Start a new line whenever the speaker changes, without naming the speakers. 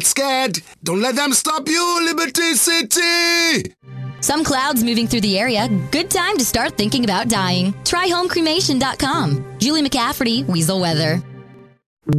scared. Don't let them stop you, Liberty City!
Some clouds moving through the area. Good time to start thinking about dying. Try homecremation.com. Julie McCafferty, Weasel Weather.